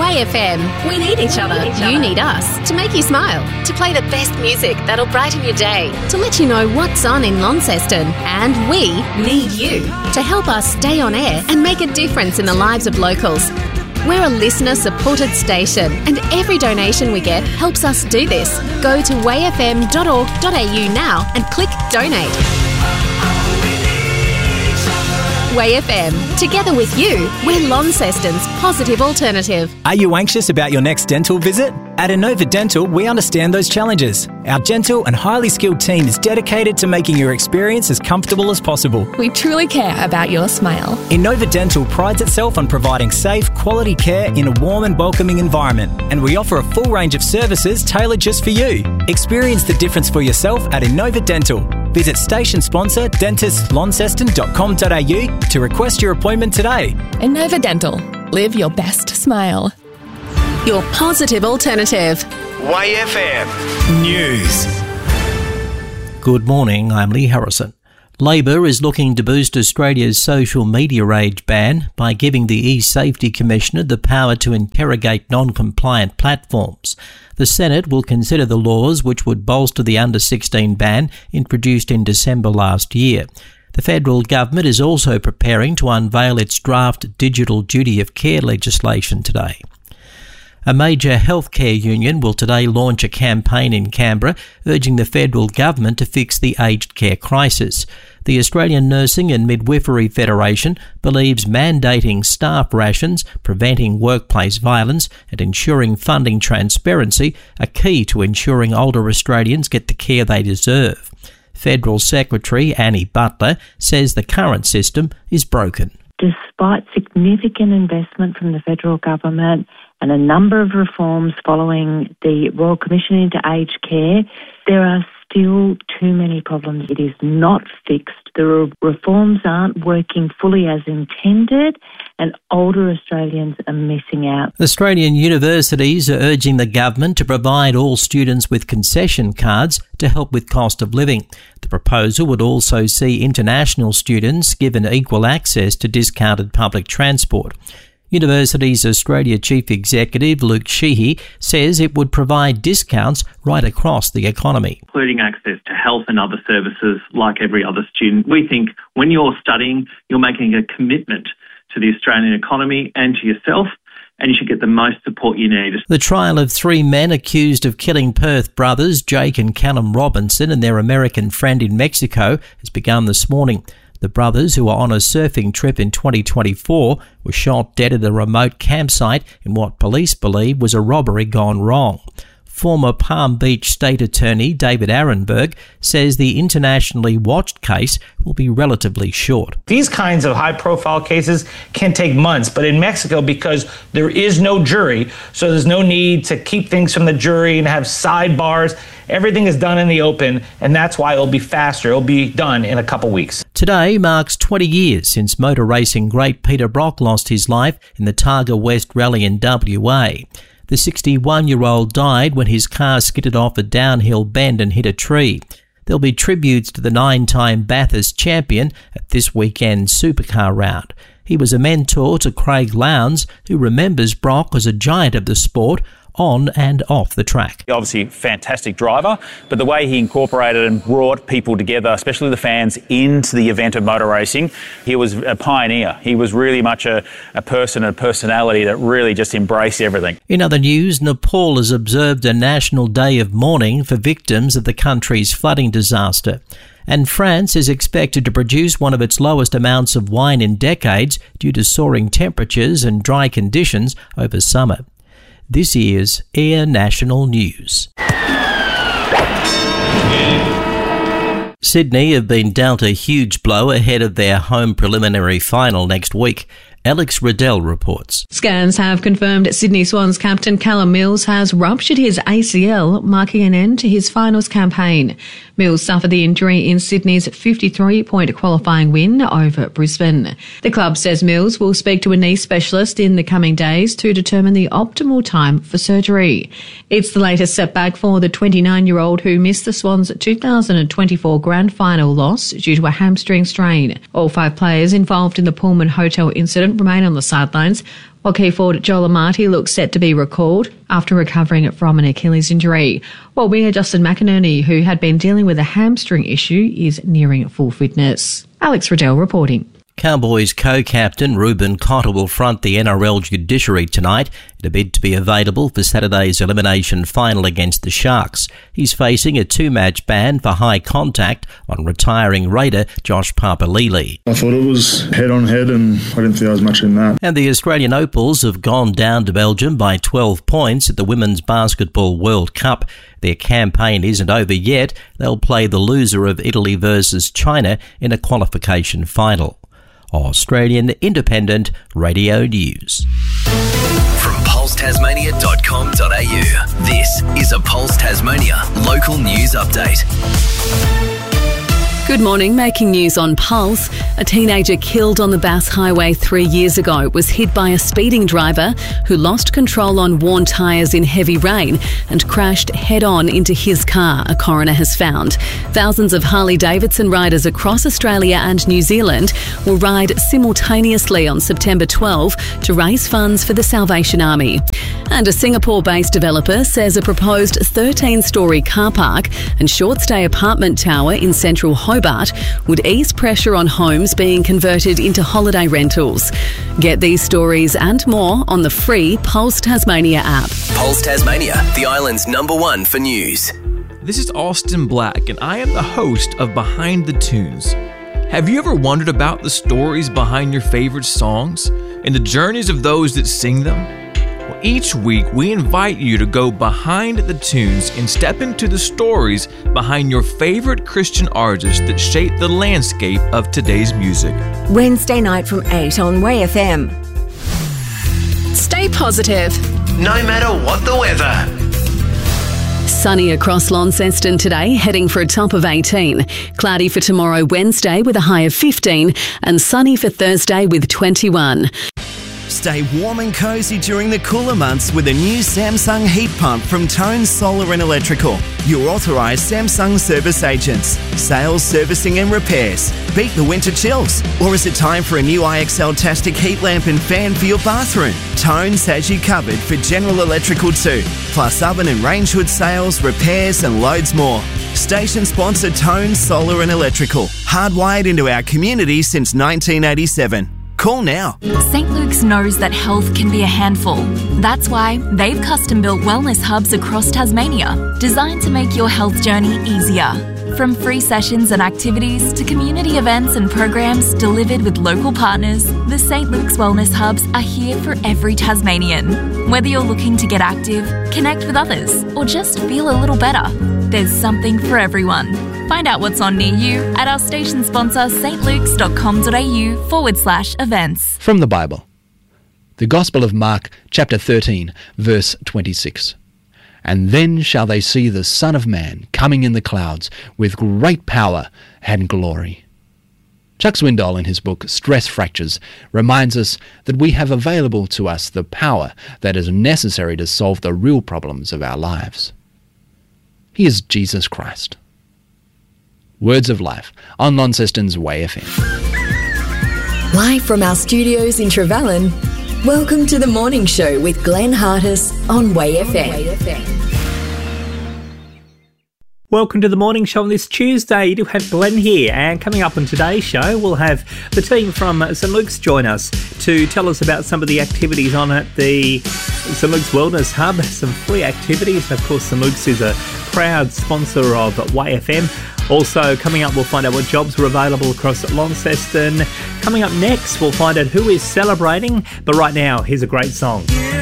WayFM. We need each other. You need us to make you smile, to play the best music that'll brighten your day, to let you know what's on in Launceston. And we need you to help us stay on air and make a difference in the lives of locals. We're a listener-supported station, and every donation we get helps us do this. Go to wayfm.org.au now and click Donate. WayFM. Together with you, we're Launceston's positive alternative. Are you anxious about your next dental visit? At Inova Dental, we understand those challenges. Our gentle and highly skilled team is dedicated to making your experience as comfortable as possible. We truly care about your smile. Inova Dental prides itself on providing safe, quality care in a warm and welcoming environment. And we offer a full range of services tailored just for you. Experience the difference for yourself at Inova Dental. Visit station sponsor dentistlaunceston.com.au to request your appointment today. Inova Dental. Live your best smile. Your positive alternative. WayFM News. Good morning, I'm Lee Harrison. Labor is looking to boost Australia's social media age ban by giving the e-Safety Commissioner the power to interrogate non-compliant platforms. The Senate will consider the laws which would bolster the under-16 ban introduced in December last year. The federal government is also preparing to unveil its draft digital duty of care legislation today. A major healthcare union will today launch a campaign in Canberra urging the federal government to fix the aged care crisis. The Australian Nursing and Midwifery Federation believes mandating staff rations, preventing workplace violence and ensuring funding transparency are key to ensuring older Australians get the care they deserve. Federal Secretary Annie Butler says the current system is broken. Despite significant investment from the federal government and a number of reforms following the Royal Commission into Aged Care, there are still too many problems. It is not fixed. The reforms aren't working fully as intended, and older Australians are missing out. Australian universities are urging the government to provide all students with concession cards to help with cost of living. The proposal would also see international students given equal access to discounted public transport. Universities Australia Chief Executive Luke Sheehy says it would provide discounts right across the economy. Including access to health and other services like every other student. We think when you're studying, you're making a commitment to the Australian economy and to yourself, and you should get the most support you need. The trial of 3 men accused of killing Perth brothers Jake and Callum Robinson and their American friend in Mexico has begun this morning. The brothers, who were on a surfing trip in 2024, were shot dead at a remote campsite in what police believe was a robbery gone wrong. Former Palm Beach State Attorney David Arenberg says the internationally watched case will be relatively short. These kinds of high-profile cases can take months, but in Mexico, because there is no jury, so there's no need to keep things from the jury and have sidebars. Everything is done in the open, and that's why it'll be faster. It'll be done in a couple weeks. Today marks 20 years since motor racing great Peter Brock lost his life in the Targa West Rally in WA. The 61-year-old died when his car skidded off a downhill bend and hit a tree. There'll be tributes to the 9-time Bathurst champion at this weekend's supercar round. He was a mentor to Craig Lowndes, who remembers Brock as a giant of the sport on and off the track. Obviously, fantastic driver, but the way he incorporated and brought people together, especially the fans, into the event of motor racing, he was a pioneer. He was really much a person, a personality that really just embraced everything. In other news, Nepal has observed a national day of mourning for victims of the country's flooding disaster. And France is expected to produce one of its lowest amounts of wine in decades due to soaring temperatures and dry conditions over summer. This is Air National News. Sydney have been dealt a huge blow ahead of their home preliminary final next week. Alex Riddell reports. Scans have confirmed Sydney Swans captain Callum Mills has ruptured his ACL, marking an end to his finals campaign. Mills suffered the injury in Sydney's 53-point qualifying win over Brisbane. The club says Mills will speak to a knee specialist in the coming days to determine the optimal time for surgery. It's the latest setback for the 29-year-old who missed the Swans' 2024 grand final loss due to a hamstring strain. All 5 players involved in the Pullman Hotel incident remain on the sidelines, While key forward Joel Amati looks set to be recalled after recovering from an Achilles injury, while winger Justin McInerney, who had been dealing with a hamstring issue, is nearing full fitness. Alex Riddell reporting. Cowboys co-captain Ruben Cotter will front the NRL judiciary tonight in a bid to be available for Saturday's elimination final against the Sharks. He's facing a 2-match ban for high contact on retiring Raider Josh Papalili. I thought it was head-on-head and I didn't think there was much in that. And the Australian Opals have gone down to Belgium by 12 points at the Women's Basketball World Cup. Their campaign isn't over yet. They'll play the loser of Italy versus China in a qualification final. Australian Independent Radio News. From pulsetasmania.com.au, this is a Pulse Tasmania local news update. Good morning. Making news on Pulse. A teenager killed on the Bass Highway 3 years ago was hit by a speeding driver who lost control on worn tyres in heavy rain and crashed head-on into his car, a coroner has found. Thousands of Harley-Davidson riders across Australia and New Zealand will ride simultaneously on September 12 to raise funds for the Salvation Army. And a Singapore-based developer says a proposed 13-storey car park and short-stay apartment tower in central Hobart would ease pressure on homes being converted into holiday rentals. Get these stories and more on the free Pulse Tasmania app. Pulse Tasmania, the island's #1 for news. This is Austin Black, and I am the host of Behind the Tunes. Have you ever wondered about the stories behind your favorite songs and the journeys of those that sing them? Well, each week, we invite you to go behind the tunes and step into the stories behind your favorite Christian artists that shape the landscape of today's music. Wednesday night from 8 on Way FM. Stay positive, no matter what the weather. Sunny across Launceston today, heading for a top of 18. Cloudy for tomorrow, Wednesday, with a high of 15, and sunny for Thursday with 21. Stay warm and cozy during the cooler months with a new Samsung heat pump from Tone Solar and Electrical. Your authorised Samsung service agents. Sales, servicing and repairs. Beat the winter chills. Or is it time for a new IXL-tastic heat lamp and fan for your bathroom? Tones has you covered for general electrical too. Plus oven and range hood sales, repairs and loads more. Station sponsor Tone Solar and Electrical. Hardwired into our community since 1987. Call now. St. Luke's knows that health can be a handful. That's why they've custom-built wellness hubs across Tasmania, designed to make your health journey easier. From free sessions and activities to community events and programs delivered with local partners, the St. Luke's Wellness Hubs are here for every Tasmanian. Whether you're looking to get active, connect with others, or just feel a little better, there's something for everyone. Find out what's on near you at our station sponsor stlukes.com.au/events. From the Bible, the Gospel of Mark, chapter 13, verse 26. And then shall they see the Son of Man coming in the clouds with great power and glory. Chuck Swindoll, in his book Stress Fractures, reminds us that we have available to us the power that is necessary to solve the real problems of our lives. He is Jesus Christ. Words of Life on Launceston's Way FM. Live from our studios in Trevellyn, welcome to the morning show with Glenn Hartis on Way FM. Welcome to the morning show on this Tuesday. You do have Glenn here, and coming up on today's show, we'll have the team from St. Luke's join us to tell us about some of the activities on at the St. Luke's Wellness Hub, some free activities. Of course, St. Luke's is a proud sponsor of Way FM. Also, coming up, we'll find out what jobs are available across Launceston. Coming up next, we'll find out who is celebrating. But right now, here's a great song.